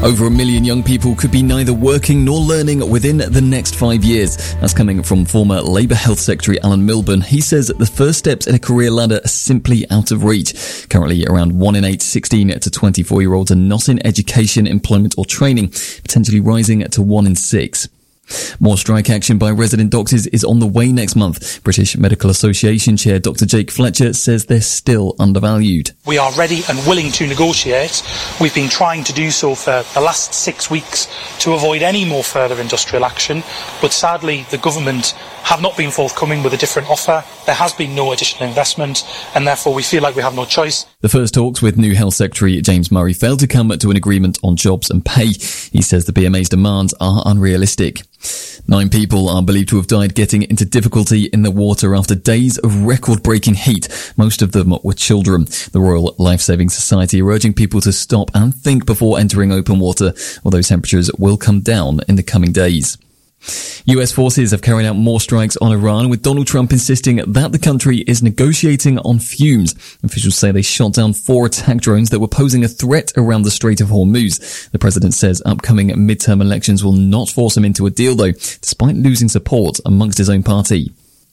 Over 1 million young people could be neither working nor learning within the next 5 years. That's coming from former Labour Health Secretary Alan Milburn. He says that the first steps in a career ladder are simply out of reach. Currently, around 1 in 8 16 to 24-year-olds are not in education, employment or training, potentially rising to 1 in 6. More strike action by resident doctors is on the way next month. British Medical Association Chair Dr. Jake Fletcher says they're still undervalued. We are ready and willing to negotiate. We've been trying to do so for the last 6 weeks to avoid any more further industrial action, but sadly the government have not been forthcoming with a different offer. There has been no additional investment, and therefore we feel like we have no choice. The first talks with new Health Secretary James Murray failed to come to an agreement on jobs and pay. He says the BMA's demands are unrealistic. 9 people are believed to have died getting into difficulty in the water after days of record-breaking heat. Most of them were children. The Royal Life-Saving Society are urging people to stop and think before entering open water, although temperatures will come down in the coming days. US forces have carried out more strikes on Iran, with Donald Trump insisting that the country is negotiating on fumes. Officials say they shot down 4 attack drones that were posing a threat around the Strait of Hormuz. The president says upcoming midterm elections will not force him into a deal, though, despite losing support amongst his own party.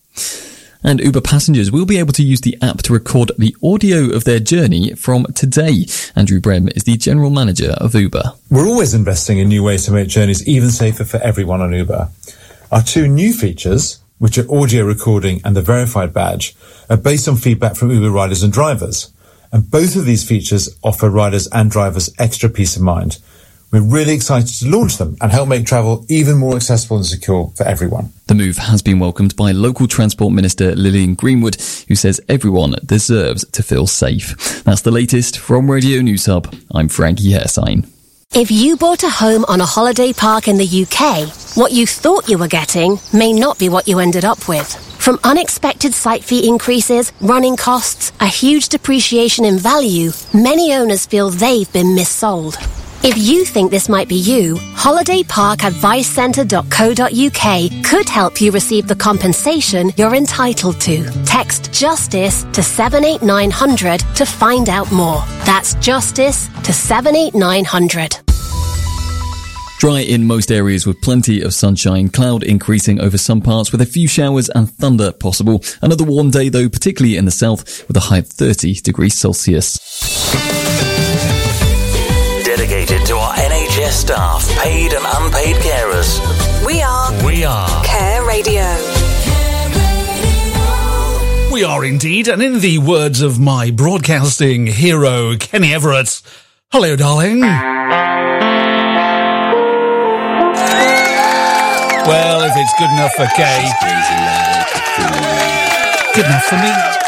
And Uber passengers will be able to use the app to record the audio of their journey from today. Andrew Brem is the general manager of Uber. We're always investing in new ways to make journeys even safer for everyone on Uber. Our 2 new features, which are audio recording and the verified badge, are based on feedback from Uber riders and drivers. And both of these features offer riders and drivers extra peace of mind. We're really excited to launch them and help make travel even more accessible and secure for everyone. The move has been welcomed by local Transport Minister Lillian Greenwood, who says everyone deserves to feel safe. That's the latest from Radio News Hub. I'm Frankie Hairsign. If you bought a home on a holiday park in the UK, what you thought you were getting may not be what you ended up with. From unexpected site fee increases, running costs, a huge depreciation in value, many owners feel they've been missold. If you think this might be you, holidayparkadvicecentre.co.uk could help you receive the compensation you're entitled to. Text JUSTICE to 78900 to find out more. That's JUSTICE to 78900. Dry in most areas with plenty of sunshine, cloud increasing over some parts with a few showers and thunder possible. Another warm day though, particularly in the south, with a high of 30 degrees Celsius. Dedicated to our NHS staff, paid and unpaid carers. We are Care Radio. We are indeed, and in the words of my broadcasting hero, Kenny Everett, hello, darling. Well, if it's good enough for Kay, good enough for me.